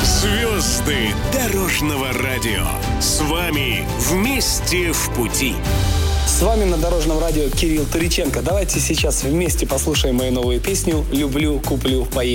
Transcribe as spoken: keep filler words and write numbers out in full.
Звезды дорожного радио. С вами вместе в пути. С вами на Дорожном радио Кирилл Туриченко. Давайте сейчас вместе послушаем мою новую песню «Люблю, куплю, поеду».